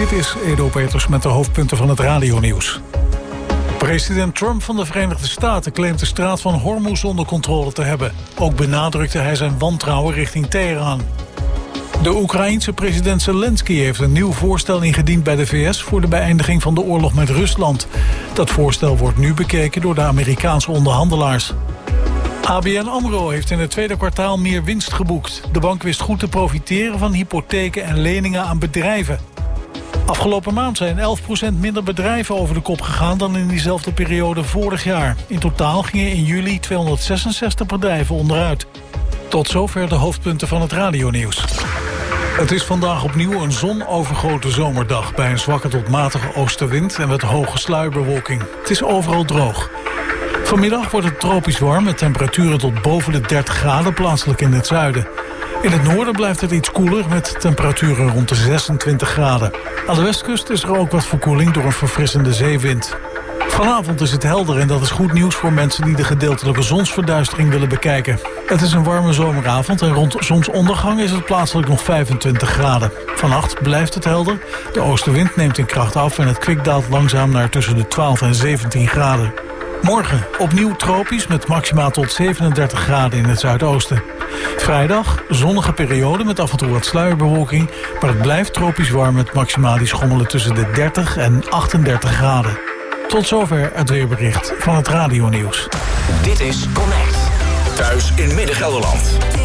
Dit is Edo Peters met de hoofdpunten van het radionieuws. President Trump van de Verenigde Staten claimt de straat van Hormuz onder controle te hebben. Ook benadrukte hij zijn wantrouwen richting Teheran. De Oekraïense president Zelensky heeft een nieuw voorstel ingediend bij de VS... voor de beëindiging van de oorlog met Rusland. Dat voorstel wordt nu bekeken door de Amerikaanse onderhandelaars. ABN AMRO heeft in het tweede kwartaal meer winst geboekt. De bank wist goed te profiteren van hypotheken en leningen aan bedrijven. Afgelopen maand zijn 11% minder bedrijven over de kop gegaan dan in diezelfde periode vorig jaar. In totaal gingen in juli 266 bedrijven onderuit. Tot zover de hoofdpunten van het radionieuws. Het is vandaag opnieuw een zonovergoten zomerdag bij een zwakke tot matige oostenwind en met hoge sluierbewolking. Het is overal droog. Vanmiddag wordt het tropisch warm met temperaturen tot boven de 30 graden, plaatselijk in het zuiden. In het noorden blijft het iets koeler met temperaturen rond de 26 graden. Aan de westkust is er ook wat verkoeling door een verfrissende zeewind. Vanavond is het helder en dat is goed nieuws voor mensen die de gedeeltelijke zonsverduistering willen bekijken. Het is een warme zomeravond en rond zonsondergang is het plaatselijk nog 25 graden. Vannacht blijft het helder, de oostenwind neemt in kracht af en het kwik daalt langzaam naar tussen de 12 en 17 graden. Morgen opnieuw tropisch met maxima tot 37 graden in het zuidoosten. Vrijdag zonnige periode met af en toe wat sluierbewolking, maar het blijft tropisch warm met maxima die schommelen tussen de 30 en 38 graden. Tot zover het weerbericht van het radionieuws. Dit is Connect. Thuis in Midden-Gelderland.